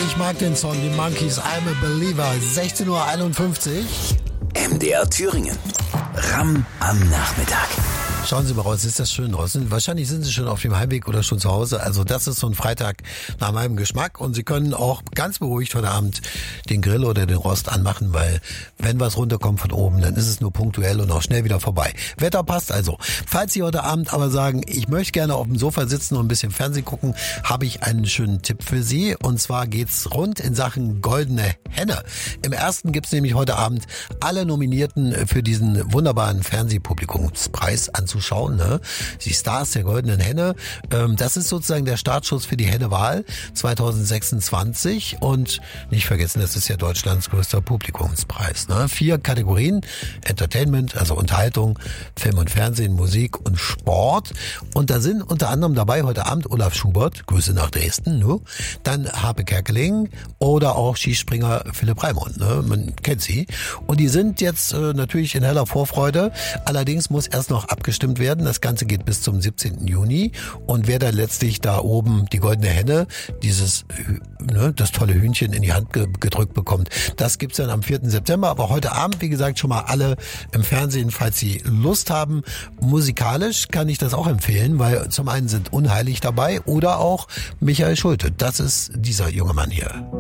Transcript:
Ich mag den Song, die Monkeys, I'm a Believer, 16:51 Uhr. MDR Thüringen. Ram am Nachmittag. Schauen Sie mal raus, ist das schön draußen? Wahrscheinlich sind Sie schon auf dem Heimweg oder schon zu Hause. Also das ist so ein Freitag nach meinem Geschmack. Und Sie können auch ganz beruhigt heute Abend den Grill oder den Rost anmachen, weil wenn was runterkommt von oben, dann ist es nur punktuell und auch schnell wieder vorbei. Wetter passt also. Falls Sie heute Abend aber sagen, ich möchte gerne auf dem Sofa sitzen und ein bisschen Fernsehen gucken, habe ich einen schönen Tipp für Sie. Und zwar geht's rund in Sachen Goldene Henne. Im ersten gibt's nämlich heute Abend alle Nominierten für diesen wunderbaren Fernsehpublikumspreis anzuschauen. Ne? Die Stars der Goldenen Henne. Das ist sozusagen der Startschuss für die Hennewahl 2026. Und nicht vergessen, das ist ja Deutschlands größter Publikumspreis. Ne? 4 Kategorien. Entertainment, also Unterhaltung, Film und Fernsehen, Musik und Sport. Und da sind unter anderem dabei heute Abend Olaf Schubert, Grüße nach Dresden, ne? Dann Harpe Kerkeling oder auch Skispringer Philipp Raimund. Ne? Man kennt sie. Und die sind jetzt natürlich in heller Vorfreude. Allerdings muss erst noch abgestimmt werden. Das Ganze geht bis zum 17. Juni. Und wer dann letztlich da oben die Goldene Henne, dieses, das tolle Hühnchen in die Hand gedrückt bekommt, das gibt's dann am 4. September. Aber heute Abend, wie gesagt, schon mal alle im Fernsehen, falls Sie Lust haben. Musikalisch kann ich das auch empfehlen, weil zum einen sind Unheilig dabei oder auch Michael Schulte. Das ist dieser junge Mann hier.